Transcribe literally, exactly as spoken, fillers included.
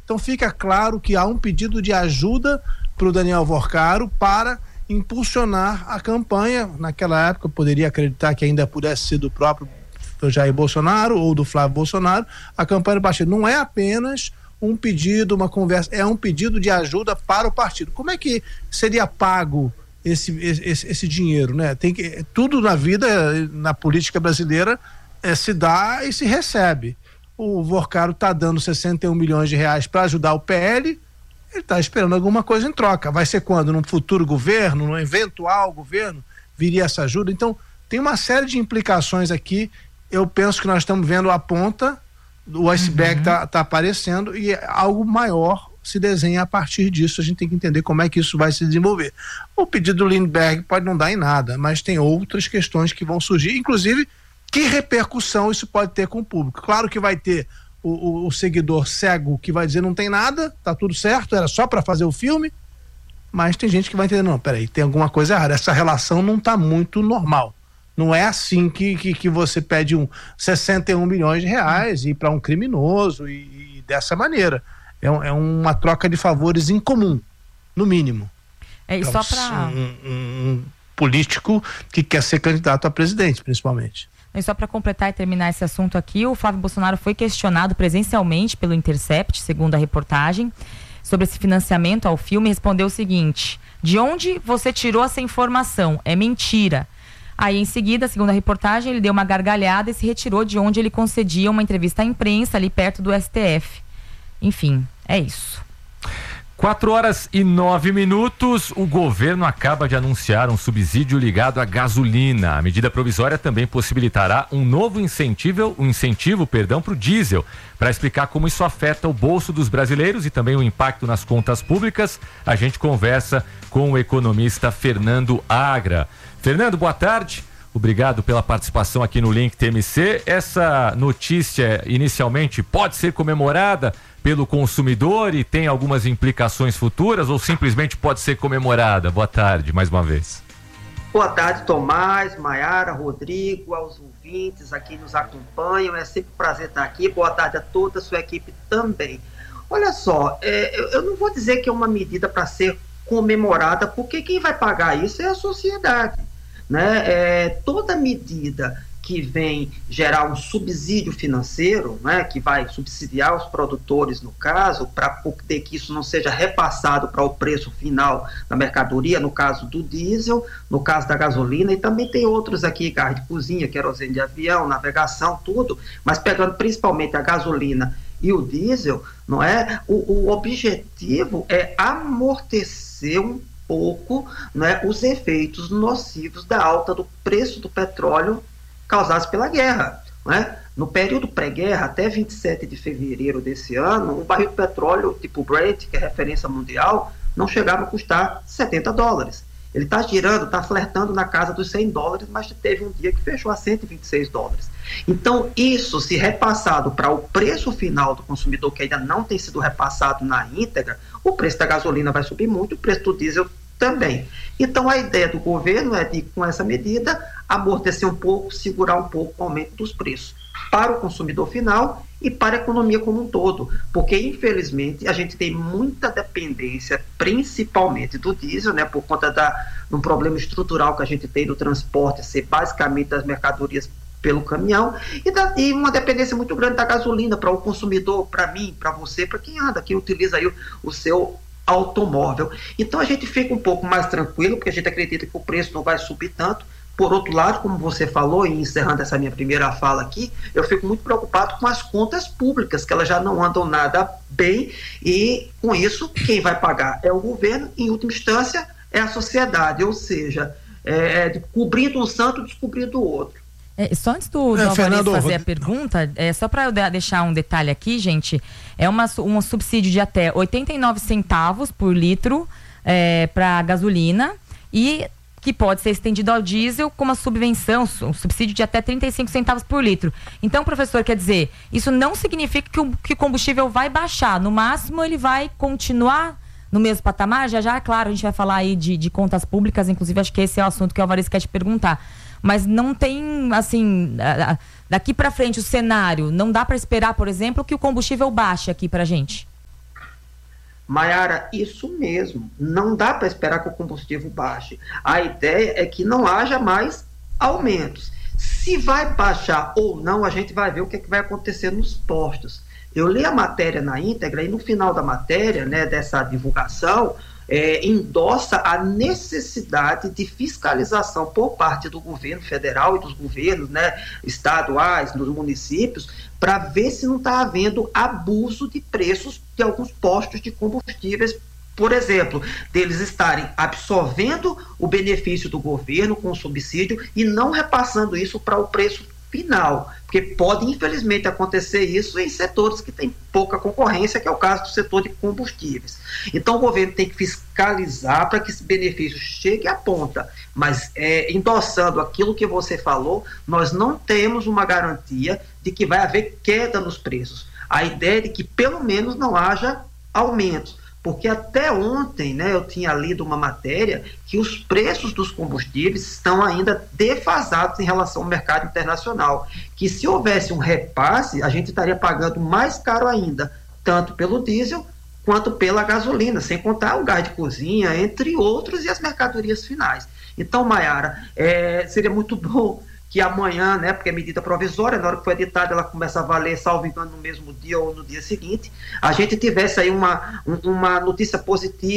Então fica claro que há um pedido de ajuda para o Daniel Vorcaro para impulsionar a campanha. Naquela época eu poderia acreditar que ainda pudesse ser do próprio Jair Bolsonaro ou do Flávio Bolsonaro, a campanha do partido. Não é apenas um pedido, uma conversa, é um pedido de ajuda para o partido. Como é que seria pago esse, esse, esse dinheiro, né? Tem que, tudo na vida, na política brasileira, é, se dá e se recebe. O Vorcaro está dando sessenta e um milhões de reais para ajudar o P L, ele está esperando alguma coisa em troca. Vai ser quando? Num futuro governo, num eventual governo, viria essa ajuda? Então, tem uma série de implicações aqui. Eu penso que nós estamos vendo a ponta, o iceberg está uhum. tá aparecendo e algo maior se desenha a partir disso. A gente tem que entender como é que isso vai se desenvolver. O pedido do Lindbergh pode não dar em nada, mas tem outras questões que vão surgir, inclusive que repercussão isso pode ter com o público. Claro que vai ter o, o, o seguidor cego que vai dizer não tem nada, tá tudo certo, era só para fazer o filme, mas tem gente que vai entender, não, peraí, tem alguma coisa errada, essa relação não tá muito normal. Não é assim que, que, que você pede um sessenta e um milhões de reais e para um criminoso e, e dessa maneira. É, é uma troca de favores incomum, no mínimo. É, e só para um, um, um político que quer ser candidato a presidente, principalmente. E só para completar e terminar esse assunto aqui, o Flávio Bolsonaro foi questionado presencialmente pelo Intercept, segundo a reportagem, sobre esse financiamento ao filme, e respondeu o seguinte: de onde você tirou essa informação? É mentira. Aí, em seguida, segundo a reportagem, ele deu uma gargalhada e se retirou de onde ele concedia uma entrevista à imprensa ali perto do S T F. Enfim, é isso. Quatro horas e nove minutos, o governo acaba de anunciar um subsídio ligado à gasolina. A medida provisória também possibilitará um novo incentivo, um incentivo, perdão, para o diesel. Para explicar como isso afeta o bolso dos brasileiros e também o impacto nas contas públicas, a gente conversa com o economista Fernando Agra. Fernando, boa tarde. Obrigado pela participação aqui no Link T M C. Essa notícia, inicialmente, pode ser comemorada pelo consumidor e tem algumas implicações futuras ou simplesmente pode ser comemorada? Boa tarde, mais uma vez. Boa tarde, Tomás, Maiara, Rodrigo, aos ouvintes aqui nos acompanham. É sempre um prazer estar aqui. Boa tarde a toda a sua equipe também. Olha só, é, eu, eu não vou dizer que é uma medida para ser comemorada, porque quem vai pagar isso é a sociedade, né? É, toda medida que vem gerar um subsídio financeiro, né, que vai subsidiar os produtores, no caso, para poder que isso não seja repassado para o preço final da mercadoria, no caso do diesel, no caso da gasolina, e também tem outros aqui, gás de cozinha, querosene de avião, navegação, tudo, mas pegando principalmente a gasolina e o diesel, não é? O, o objetivo é amortecer um pouco, né, os efeitos nocivos da alta do preço do petróleo causados pela guerra, né? No período pré-guerra, até vinte e sete de fevereiro desse ano, um barril de petróleo tipo Brent, que é referência mundial, não chegava a custar setenta dólares. Ele está girando, está flertando na casa dos cem dólares, mas teve um dia que fechou a cento e vinte e seis dólares. Então, isso, se repassado para o preço final do consumidor, que ainda não tem sido repassado na íntegra, o preço da gasolina vai subir muito, o preço do diesel também. Então, a ideia do governo é de, com essa medida, amortecer um pouco, segurar um pouco o aumento dos preços para o consumidor final e para a economia como um todo, porque, infelizmente, a gente tem muita dependência, principalmente do diesel, né, por conta da, de um problema estrutural que a gente tem do transporte, ser basicamente das mercadorias pelo caminhão, e, da, e uma dependência muito grande da gasolina para o consumidor, para mim, para você, para quem anda, quem utiliza aí o, o seu automóvel. Então a gente fica um pouco mais tranquilo, porque a gente acredita que o preço não vai subir tanto. Por outro lado, como você falou, e encerrando essa minha primeira fala aqui, eu fico muito preocupado com as contas públicas, que elas já não andam nada bem, e com isso, quem vai pagar é o governo, em última instância, é a sociedade, ou seja, é, de, cobrindo um santo, descobrindo o outro. É, só antes do, do é, Alvarez Fernando, fazer a pergunta, é, só para eu de, deixar um detalhe aqui, gente, é uma, um subsídio de até oitenta e nove centavos por litro é, para gasolina e que pode ser estendido ao diesel com uma subvenção, um subsídio de até trinta e cinco centavos por litro. Então, professor, quer dizer, isso não significa que o, que o combustível vai baixar, no máximo ele vai continuar no mesmo patamar. Já já, claro, a gente vai falar aí de, de contas públicas, inclusive acho que esse é o assunto que o Alvarez quer te perguntar. Mas não tem, assim, daqui para frente o cenário, não dá para esperar, por exemplo, que o combustível baixe aqui pra gente? Maiara, isso mesmo, não dá para esperar que o combustível baixe. A ideia é que não haja mais aumentos. Se vai baixar ou não, a gente vai ver o que, é que vai acontecer nos postos. Eu li a matéria na íntegra e no final da matéria, né, dessa divulgação, é, endossa a necessidade de fiscalização por parte do governo federal e dos governos, né, estaduais, dos municípios, para ver se não está havendo abuso de preços de alguns postos de combustíveis, por exemplo, deles estarem absorvendo o benefício do governo com o subsídio e não repassando isso para o preço final, porque pode infelizmente acontecer isso em setores que têm pouca concorrência, que é o caso do setor de combustíveis. Então o governo tem que fiscalizar para que esse benefício chegue à ponta, mas é, endossando aquilo que você falou, nós não temos uma garantia de que vai haver queda nos preços. A ideia é de que pelo menos não haja aumentos, porque até ontem, né, eu tinha lido uma matéria que os preços dos combustíveis estão ainda defasados em relação ao mercado internacional, que se houvesse um repasse, a gente estaria pagando mais caro ainda, tanto pelo diesel quanto pela gasolina, sem contar o gás de cozinha, entre outros, e as mercadorias finais. Então, Maiara, é, seria muito bom que amanhã, né, porque é medida provisória, na hora que foi editada ela começa a valer, salvo engano, no mesmo dia ou no dia seguinte, a gente tivesse aí uma, uma notícia positiva